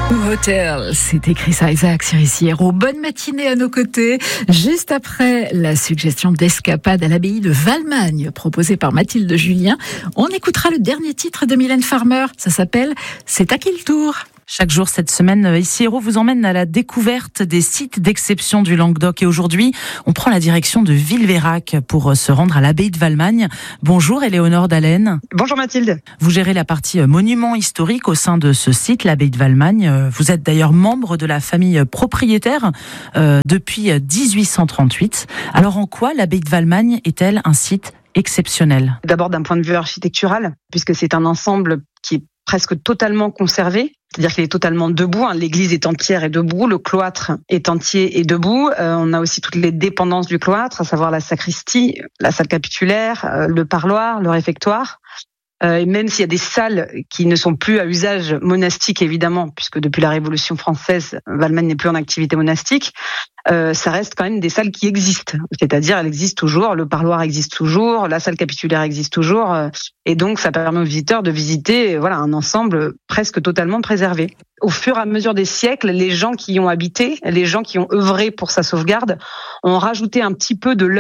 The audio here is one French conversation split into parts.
Hotel, c'est écrit ça, Isaac sur Ici Héros. Bonne matinée à nos côtés. Juste après la suggestion d'escapade à l'abbaye de Valmagne, proposée par Mathilde Julien, on écoutera le dernier titre de Mylène Farmer. Ça s'appelle « C'est à qui le tour ?» Chaque jour cette semaine, Ici Héros vous emmène à la découverte des sites d'exception du Languedoc. Et aujourd'hui, on prend la direction de Villeveyrac pour se rendre à l'abbaye de Valmagne. Bonjour Éléonore Dallène. Bonjour Mathilde. Vous gérez la partie monument historique au sein de ce site, l'abbaye de Valmagne. Vous êtes d'ailleurs membre de la famille propriétaire depuis 1838. Alors en quoi l'abbaye de Valmagne est-elle un site exceptionnel ? D'abord d'un point de vue architectural, puisque c'est un ensemble qui est presque totalement conservé, c'est-à-dire qu'il est totalement debout. L'église est entière et debout, le cloître est entier et debout. On a aussi toutes les dépendances du cloître, à savoir la sacristie, la salle capitulaire, le parloir, le réfectoire. Et même s'il y a des salles qui ne sont plus à usage monastique, évidemment, puisque depuis la Révolution française, Valmagne n'est plus en activité monastique, ça reste quand même des salles qui existent. C'est-à-dire, elles existent toujours, le parloir existe toujours, la salle capitulaire existe toujours, et donc ça permet aux visiteurs de visiter, un ensemble presque totalement préservé. Au fur et à mesure des siècles, les gens qui y ont habité, les gens qui ont œuvré pour sa sauvegarde, ont rajouté un petit peu de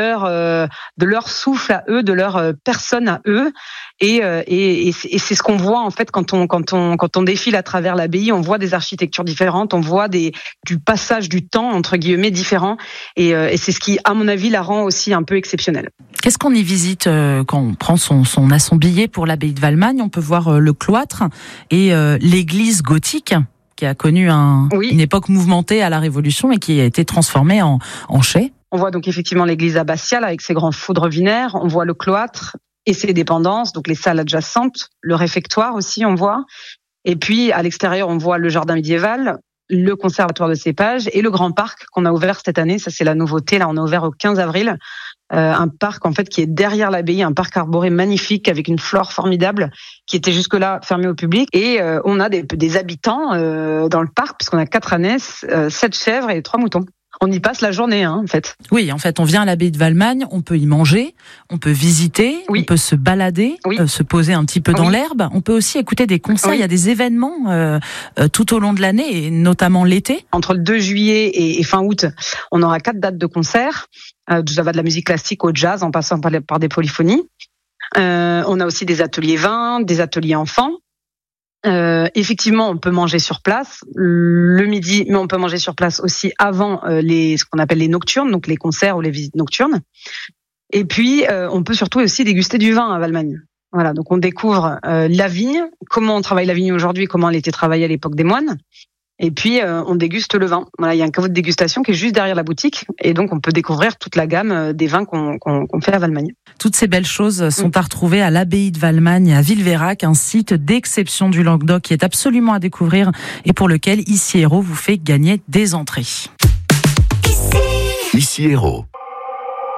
leur souffle à eux, de leur personne à eux, et c'est ce qu'on voit en fait quand on défile à travers l'abbaye. On voit des architectures différentes, on voit du passage du temps entre guillemets différent, et c'est ce qui, à mon avis, la rend aussi un peu exceptionnelle. Qu'est-ce qu'on y visite quand on prend son billet pour l'abbaye de Valmagne? On peut voir le cloître et l'église gothique qui a connu une époque mouvementée à la Révolution et qui a été transformée en chai. On voit donc effectivement l'église abbatiale avec ses grands foudres vinaires, on voit le cloître et ses dépendances, donc les salles adjacentes, le réfectoire aussi on voit, et puis à l'extérieur on voit le jardin médiéval, le conservatoire de cépages et le grand parc qu'on a ouvert cette année. Ça c'est la nouveauté, là on a ouvert au 15 avril, un parc en fait qui est derrière l'abbaye, un parc arboré magnifique avec une flore formidable qui était jusque-là fermé au public, et on a des habitants dans le parc puisqu'on a 4 ânesses, 7 chèvres et 3 moutons. On y passe la journée, en fait. Oui, en fait, on vient à l'abbaye de Valmagne, on peut y manger, on peut visiter, on peut se balader, se poser un petit peu dans l'herbe. On peut aussi écouter des concerts. Il y a des événements tout au long de l'année, et notamment l'été. Entre le 2 juillet et fin août, on aura 4 dates de concerts. Ça va de la musique classique au jazz, en passant par des polyphonies. On a aussi des ateliers vins, des ateliers enfants. Effectivement, on peut manger sur place le midi, mais on peut manger sur place aussi avant ce qu'on appelle les nocturnes, donc les concerts ou les visites nocturnes. Et puis, on peut surtout aussi déguster du vin à Valmagne. Voilà, donc on découvre la vigne, comment on travaille la vigne aujourd'hui, comment elle était travaillée à l'époque des moines. Et puis, on déguste le vin. Voilà, il y a un caveau de dégustation qui est juste derrière la boutique. Et donc, on peut découvrir toute la gamme des vins qu'on fait à Valmagne. Toutes ces belles choses sont à retrouver à l'abbaye de Valmagne, à Villeveyrac, un site d'exception du Languedoc qui est absolument à découvrir et pour lequel Ici Héros vous fait gagner des entrées. Ici Héros.